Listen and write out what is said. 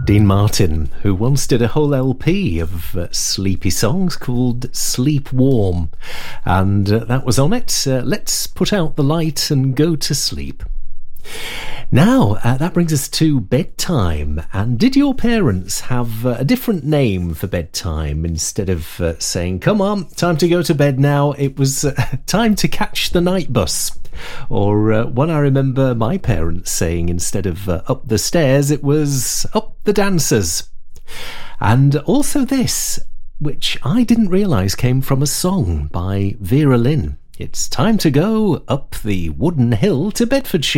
Dean Martin, who once did a whole LP of sleepy songs called Sleep Warm, and that was on it. Let's put out the light and go to sleep. Now, that brings us to bedtime. And did your parents have a different name for bedtime? Instead of saying, come on, time to go to bed now, it was time to catch the night bus. Or one I remember my parents saying, instead of up the stairs, it was up the dancers. And also this, which I didn't realise came from a song by Vera Lynn. It's time to go up the wooden hill to Bedfordshire.